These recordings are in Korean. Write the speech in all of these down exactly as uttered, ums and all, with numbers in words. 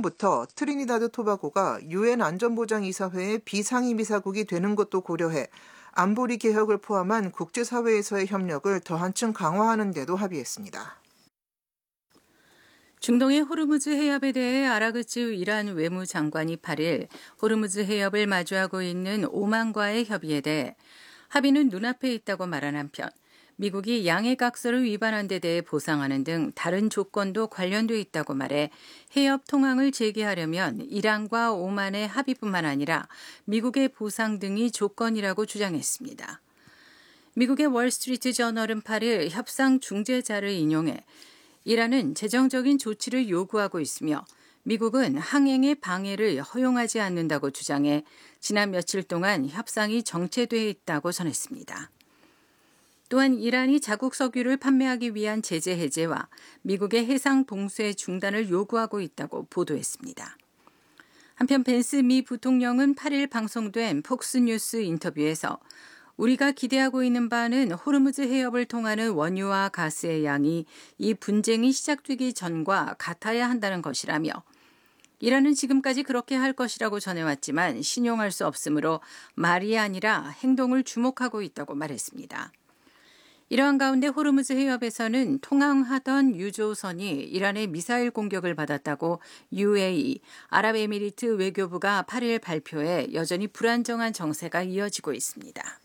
내년부터 트리니다드 토바고가 유엔 안전보장이사회의 비상임이사국이 되는 것도 고려해 안보리 개혁을 포함한 국제사회에서의 협력을 더 한층 강화하는 데도 합의했습니다. 중동의 호르무즈 해협에 대해 아라그치 이란 외무장관이 팔 일 호르무즈 해협을 마주하고 있는 오만과의 협의에 대해 합의는 눈앞에 있다고 말한 한편 미국이 양해각서를 위반한 데 대해 보상하는 등 다른 조건도 관련돼 있다고 말해 해협 통항을 재개하려면 이란과 오만의 합의뿐만 아니라 미국의 보상 등이 조건이라고 주장했습니다. 미국의 월스트리트 저널은 팔 일 협상 중재자를 인용해 이란은 재정적인 조치를 요구하고 있으며 미국은 항행의 방해를 허용하지 않는다고 주장해 지난 며칠 동안 협상이 정체돼 있다고 전했습니다. 또한 이란이 자국 석유를 판매하기 위한 제재 해제와 미국의 해상 봉쇄 중단을 요구하고 있다고 보도했습니다. 한편 벤스 미 부통령은 팔 일 방송된 폭스뉴스 인터뷰에서 우리가 기대하고 있는 바는 호르무즈 해협을 통하는 원유와 가스의 양이 이 분쟁이 시작되기 전과 같아야 한다는 것이라며 이란은 지금까지 그렇게 할 것이라고 전해왔지만 신용할 수 없으므로 말이 아니라 행동을 주목하고 있다고 말했습니다. 이러한 가운데 호르무즈 해협에서는 통항하던 유조선이 이란의 미사일 공격을 받았다고 유에이이, 아랍에미리트 외교부가 팔 일 발표해 여전히 불안정한 정세가 이어지고 있습니다.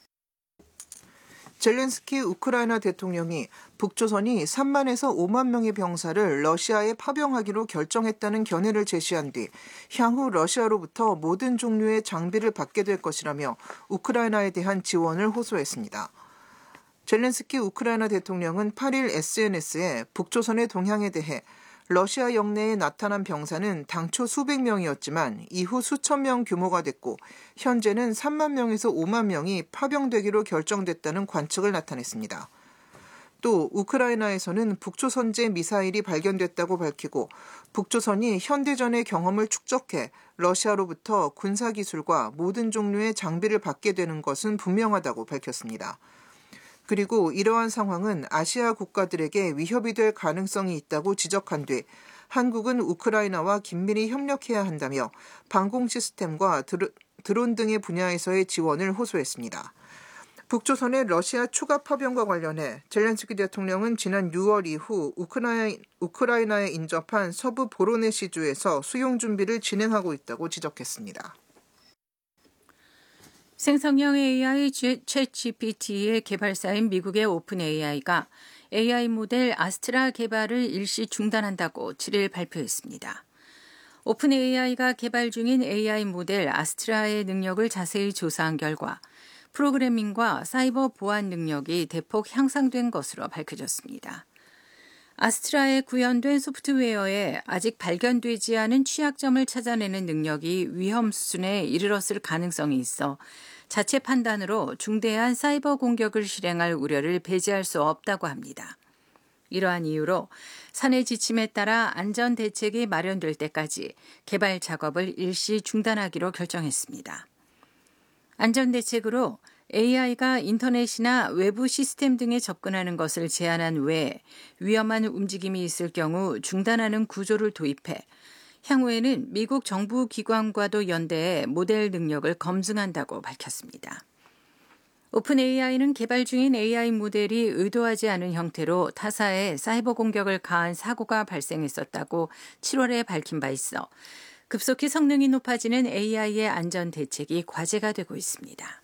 젤렌스키 우크라이나 대통령이 북조선이 삼만에서 오만 명의 병사를 러시아에 파병하기로 결정했다는 견해를 제시한 뒤 향후 러시아로부터 모든 종류의 장비를 받게 될 것이라며 우크라이나에 대한 지원을 호소했습니다. 젤렌스키 우크라이나 대통령은 팔 일 에스엔에스에 북조선의 동향에 대해 러시아 영내에 나타난 병사는 당초 수백 명이었지만 이후 수천 명 규모가 됐고 현재는 삼만 명에서 오만 명이 파병되기로 결정됐다는 관측을 나타냈습니다. 또 우크라이나에서는 북조선제 미사일이 발견됐다고 밝히고 북조선이 현대전의 경험을 축적해 러시아로부터 군사기술과 모든 종류의 장비를 받게 되는 것은 분명하다고 밝혔습니다. 그리고 이러한 상황은 아시아 국가들에게 위협이 될 가능성이 있다고 지적한 뒤 한국은 우크라이나와 긴밀히 협력해야 한다며 방공 시스템과 드론 등의 분야에서의 지원을 호소했습니다. 북조선의 러시아 추가 파병과 관련해 젤렌스키 대통령은 지난 유월 이후 우크라이나, 우크라이나에 인접한 서부 보로네시주에서 수용 준비를 진행하고 있다고 지적했습니다. 생성형 에이아이 챗지피티의 개발사인 미국의 오픈 에이아이가 에이아이 모델 아스트라 개발을 일시 중단한다고 칠 일 발표했습니다. 오픈 에이아이가 개발 중인 에이아이 모델 아스트라의 능력을 자세히 조사한 결과 프로그래밍과 사이버 보안 능력이 대폭 향상된 것으로 밝혀졌습니다. 아스트라에 구현된 소프트웨어에 아직 발견되지 않은 취약점을 찾아내는 능력이 위험 수준에 이르렀을 가능성이 있어 자체 판단으로 중대한 사이버 공격을 실행할 우려를 배제할 수 없다고 합니다. 이러한 이유로 사내 지침에 따라 안전 대책이 마련될 때까지 개발 작업을 일시 중단하기로 결정했습니다. 안전 대책으로 에이아이가 인터넷이나 외부 시스템 등에 접근하는 것을 제한한 외에 위험한 움직임이 있을 경우 중단하는 구조를 도입해 향후에는 미국 정부 기관과도 연대해 모델 능력을 검증한다고 밝혔습니다. 오픈 에이아이는 개발 중인 에이아이 모델이 의도하지 않은 형태로 타사에 사이버 공격을 가한 사고가 발생했었다고 칠월에 밝힌 바 있어 급속히 성능이 높아지는 에이아이의 안전 대책이 과제가 되고 있습니다.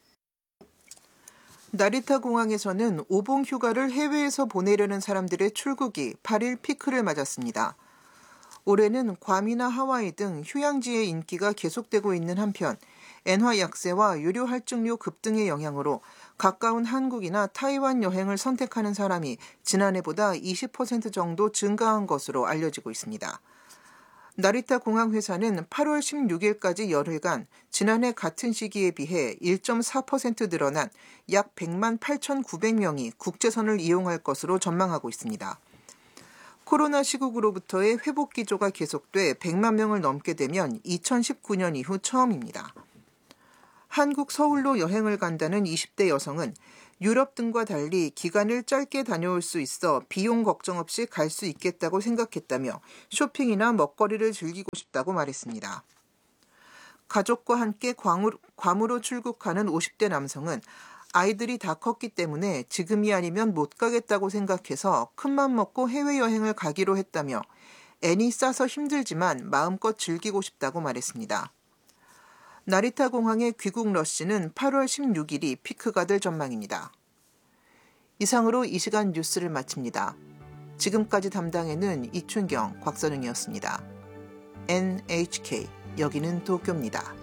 나리타 공항에서는 오봉 휴가를 해외에서 보내려는 사람들의 출국이 팔 일 피크를 맞았습니다. 올해는 괌이나 하와이 등 휴양지의 인기가 계속되고 있는 한편 엔화 약세와 유료 할증료 급등의 영향으로 가까운 한국이나 타이완 여행을 선택하는 사람이 지난해보다 이십 퍼센트 정도 증가한 것으로 알려지고 있습니다. 나리타 공항 회사는 팔월 십육일까지 열흘간 지난해 같은 시기에 비해 일 점 사 퍼센트 늘어난 약 백만 팔천구백 명이 국제선을 이용할 것으로 전망하고 있습니다. 코로나 시국으로부터의 회복 기조가 계속돼 백만 명을 넘게 되면 이천십구 년 이후 처음입니다. 한국 서울로 여행을 간다는 이십 대 여성은 유럽 등과 달리 기간을 짧게 다녀올 수 있어 비용 걱정 없이 갈 수 있겠다고 생각했다며 쇼핑이나 먹거리를 즐기고 싶다고 말했습니다. 가족과 함께 괌으로, 괌으로 출국하는 오십 대 남성은 아이들이 다 컸기 때문에 지금이 아니면 못 가겠다고 생각해서 큰맘 먹고 해외여행을 가기로 했다며 애니 싸서 힘들지만 마음껏 즐기고 싶다고 말했습니다. 나리타 공항의 귀국 러시는 팔월 십육일이 피크가 될 전망입니다. 이상으로 이 시간 뉴스를 마칩니다. 지금까지 담당에는 이춘경, 곽선웅이었습니다. 엔에이치케이, 여기는 도쿄입니다.